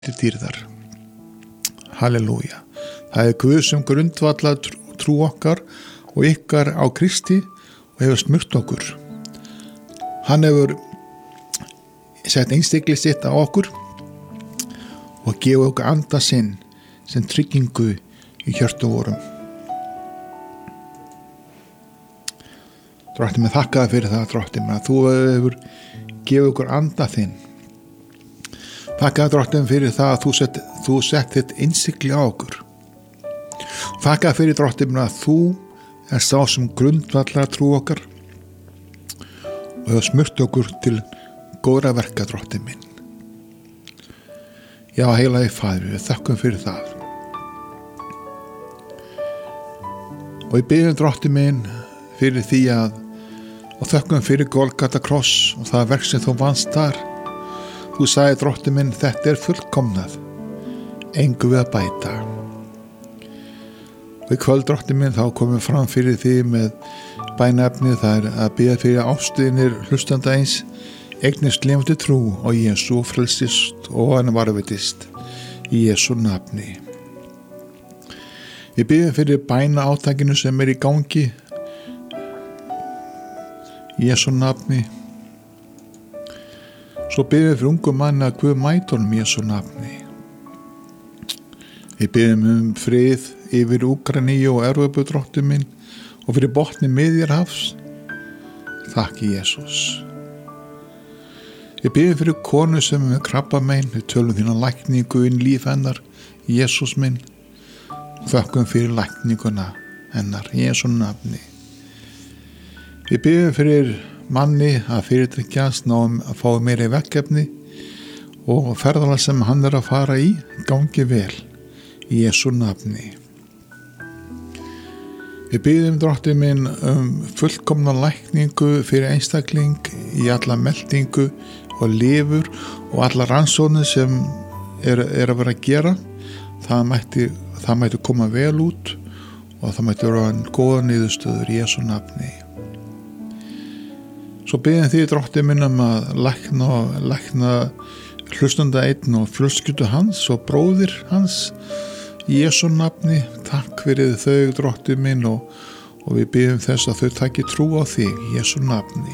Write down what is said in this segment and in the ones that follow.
til dýrðar. Halleluja. Það Guð sem grundvallar trú okkar og ykkar á Kristi og hefur smurt okkur. Hann hefur sett einstakli sitt á okkur og gefið okkur anda sinn sem tryggingu í hjörtum vorum. Drottinn minn, þakka þér fyrir það, Drottinn minn, að þú hefur gefið okkur anda þinn. Þakka þér, Drottinn, fyrir það að þú sett þitt innsigli á okkur. Þakka þér fyrir, Drottinn minn, að þú sá sem grundvallar trú okkar og hefur smurt okkur til góðra verka, Drottinn minn. Já, heilagi Faðir, við þakkum fyrir það. Og ég biðjum, Drottinn minn, fyrir því og þökkum fyrir Golgata kross og það verk sem þú vannst þar. Þú sagði, Drottinn minn, þetta fullkomnað, engu við að bæta. Og í kvöld, Drottinn minn, þá komum við fram fyrir því með bænaefni, það að biðja fyrir ástuðinir hlustanda eins, eignist lifandi trú og Jesú frelsist og hann varðveitist í Jesú nafni. Við biðjum fyrir bæna átakinu sem í gangi í Jesú nafni. Svo biðjum við fyrir ungum manni að Guð mæti honum í Jesú nafni. Við biðjum frið yfir Úkraínu og Evrópu, Drottinn minn, og fyrir botni Miðjarðarhafs. Þakki Jesús. Við biðjum fyrir konu sem með krabbamein, við tölum þína lækningu inn líf hennar, Jesús minn, og þökkum fyrir lækninguna hennar í Jesú nafni. Við biðjum fyrir manni að fyrirtækjast að fá meira verkefni og ferðalag sem hann að fara í gangi vel í Jesú nafni. Við biðjum, Drottinn minn, fullkomna lækningu fyrir einstakling í alla meldingu og lifur og alla rannsóknir sem að vera að gera. Það mætti koma vel út og það mætti vera góða niðurstöður í Jesú nafni. Svo biðjum því, Drottinn minn, að lækna hlustanda einn og fjölskyldu hans og bróðir hans í Jesú nafni. Takk fyrir þau, Drottinn minn, og við biðjum þess að þau taki trú á þig í Jesú nafni.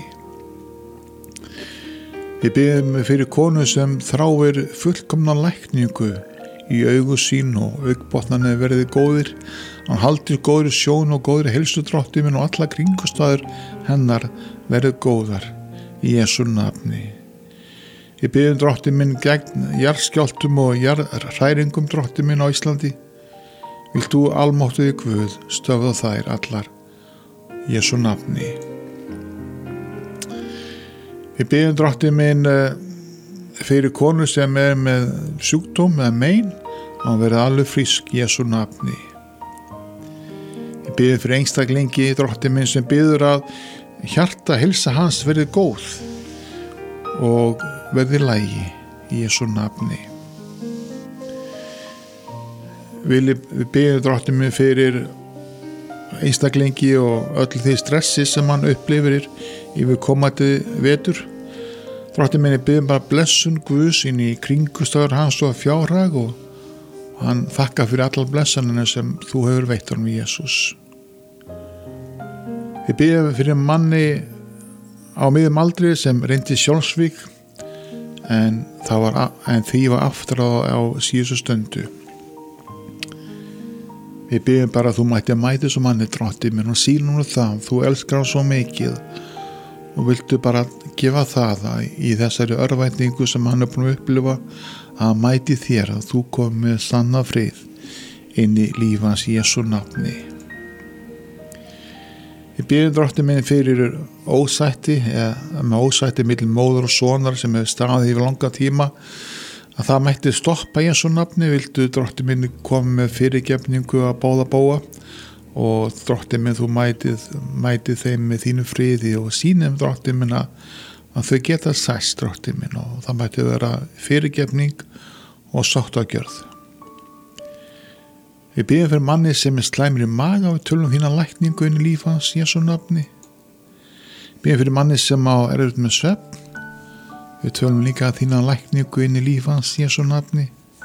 Við biðjum fyrir konu sem þráir fullkomna lækningu í augu sín og augbotnarnir verði góðir. Hann haldir góðri sjón og góðri heilsu, Drottinn minn, og alla kringumstæður hennar verði góðar í Jesú nafni. Við biðjum, Drottinn minn, gegn jarðskjálftum og jarðhræringum, Drottinn minn, á Íslandi. Vilt þú almáttugi Guð stöðva þær allar í Jesú nafni. Við biðjum, Drottinn minn, fyrir konu sem með sjúkdóm eða mein, hann verði alveg frísk í Jesú nafni. Við biðjum fyrir einstaklingi, Drottinn minn, sem biður að hjarta heilsa hans verði góð og verði lægi í Jesú nafni. Við biðjum, Drottinn minn, fyrir einstaklingi og öll því stressi sem hann upplifir yfir komandi vetur. Drottinn minn, biðjum bara blessun Guðs inn í kringumstæður hans og fjárhag og hann þakka fyrir allar blessanina sem þú hefur veitt honum, Jesús. Við biðjum fyrir manni á miðjum aldri sem reyndi sjálfsvíg en því var aftur á síðustu stundu. Við biðjum bara að þú mæti svo manni, Drottinn minn, og sýnum það, þú elskar hann svo mikið og viltu bara gefa það í þessari örvæntingu sem hann búin að upplifa að mæti þér að þú komi með sanna frið inn í lífans í Jesú nafni. Við biðjum, Drottinn minn, fyrir ósætti milli móður og sonar sem hefur staðið yfir langa tíma, að það mætti stoppa í Jesú nafni. Viltu, Drottinn minn, koma með fyrirgefningu að báða bóa og, Drottinn minn, þú mætið þeim með þínu friði og sýnum, Drottinn minn, að þau geta sæst, Drottinn minn, og það mætti vera fyrirgefning og sáttagjörð. Við biðjum fyrir manni sem slæmur í maga og tölum þína lækningu inn í líf hans í Jesú nafni. Biðjum fyrir manni sem erfitt með svefn. Við tölum líka þína lækningu inn í líf hans í Jesú nafni.